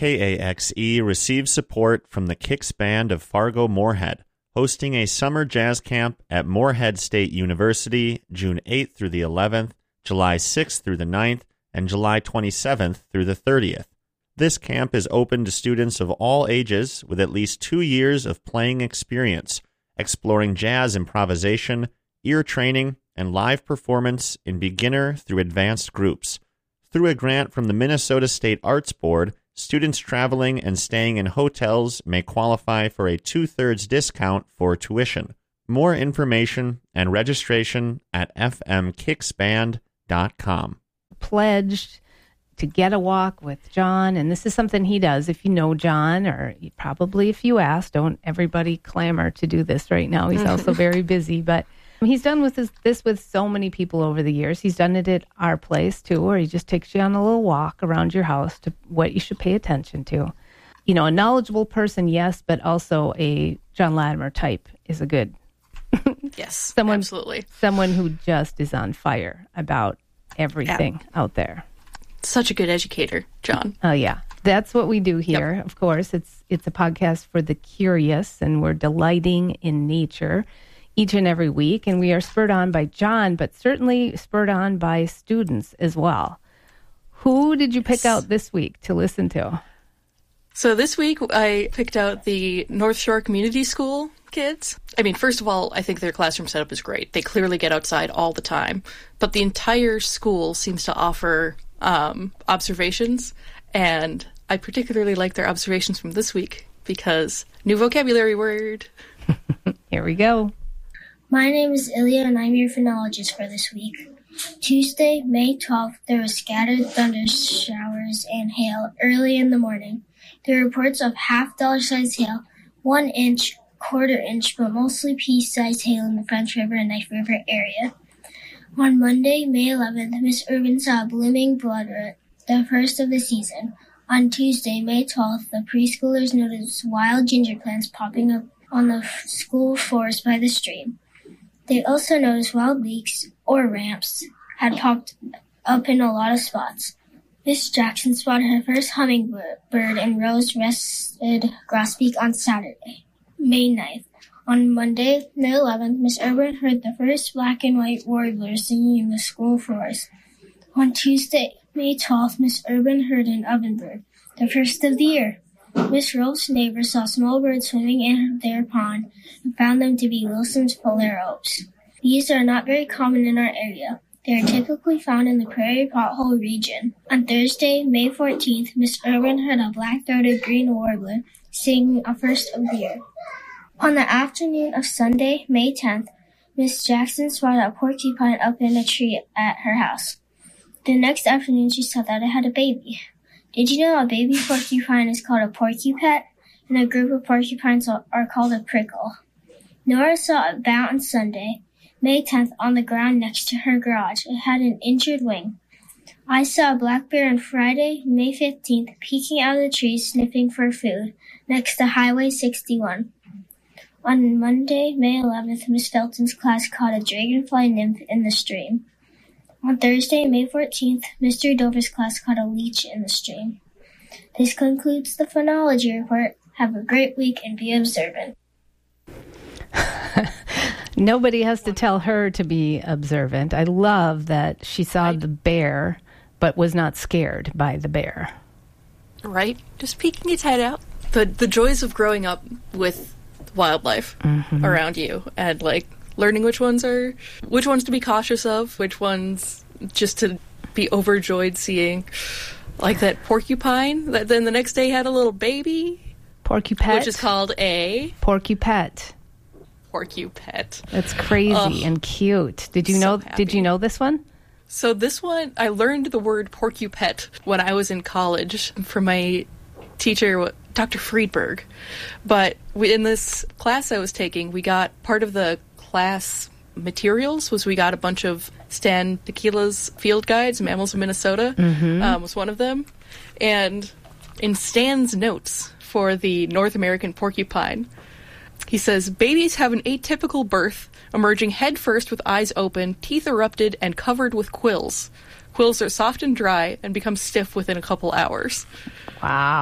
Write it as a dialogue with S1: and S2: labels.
S1: WKAXE receives support from the Kicks Band of Fargo-Moorhead, hosting a summer jazz camp at Moorhead State University June 8th through the 11th, July 6th through the 9th, and July 27th through the 30th. This camp is open to students of all ages with at least 2 years of playing experience, exploring jazz improvisation, ear training, and live performance in beginner through advanced groups. Through a grant from the Minnesota State Arts Board, students traveling and staying in hotels may qualify for a 2/3 discount for tuition. More information and registration at fmkicksband.com.
S2: Pledged to get a walk with John, and this is something he does. If you know John, or probably if you ask, don't everybody clamor to do this right now. He's also very busy, but he's done with this with so many people over the years. He's done it at our place too, where he just takes you on a little walk around your house to what you should pay attention to. You know, a knowledgeable person, yes, but also a John Latimer type is a good.
S3: Yes,
S2: absolutely. Someone who just is on fire about everything out there.
S3: Such a good educator, John.
S2: Oh, yeah. That's what we do here. Yep. Of course, it's a podcast for the curious, and we're delighting in nature each and every week. And we are spurred on by John, but certainly spurred on by students as well. Who did you pick out this week to listen to?
S3: So this week, I picked out the North Shore Community School kids. I mean, first of all, I think their classroom setup is great. They clearly get outside all the time. But the entire school seems to offer observations, and I particularly like their observations from this week because new vocabulary word.
S2: Here we go.
S4: My name is Ilya, and I'm your phonologist for this week. Tuesday, May 12th, there was scattered thunder showers and hail early in the morning. There were reports of half-dollar-sized hail, 1 inch, quarter-inch, but mostly pea-sized hail in the French River and Knife River area. On Monday, May 11th, Miss Urban saw a blooming bloodroot, the first of the season. On Tuesday, May 12th, the preschoolers noticed wild ginger plants popping up on the school floors by the stream. They also noticed wild leeks, or ramps, had popped up in a lot of spots. Miss Jackson spotted her first hummingbird in rose-rested grosbeak on Saturday, May 9th. On Monday, May 11th, Miss Urban heard the first black and white warbler singing in the school floors. On Tuesday, May 12th, Miss Urban heard an ovenbird, the first of the year. Miss Rope's neighbor saw small birds swimming in their pond and found them to be Wilson's phalaropes. These are not very common in our area. They are typically found in the prairie pothole region. On Thursday, May 14th, Miss Urban heard a black-throated green warbler singing a first of the year. On the afternoon of Sunday, May 10th, Miss Jackson spotted a porcupine up in a tree at her house. The next afternoon, she saw that it had a baby. Did you know a baby porcupine is called a porcupet, and a group of porcupines are called a prickle? Nora saw it bound on Sunday, May 10th, on the ground next to her garage. It had an injured wing. I saw a black bear on Friday, May 15th, peeking out of the trees sniffing for food next to Highway 61. On Monday, May 11th, Miss Felton's class caught a dragonfly nymph in the stream. On Thursday, May 14th, Mr. Dover's class caught a leech in the stream. This concludes the phonology report. Have a great week and be observant.
S2: Nobody has to tell her to be observant. I love that she saw the bear, but was not scared by the bear.
S3: Right? Just peeking its head out. The joys of growing up with wildlife around you, and like learning which ones to be cautious of, which ones just to be overjoyed seeing, like that porcupine that then the next day had a little baby,
S2: porcupet,
S3: which is called a
S2: porcupet. That's crazy and cute. Did you know?
S3: Happy.
S2: Did you know this one?
S3: So this one, I learned the word porcupet when I was in college from my teacher, Dr. Friedberg. But in this class I was taking, we got part of the class materials we got a bunch of Stan Tequila's field guides, Mammals of Minnesota was one of them. And in Stan's notes for the North American porcupine, he says, babies have an atypical birth, emerging head first with eyes open, teeth erupted, and covered with quills. Quills are soft and dry and become stiff within a couple hours.
S2: Wow.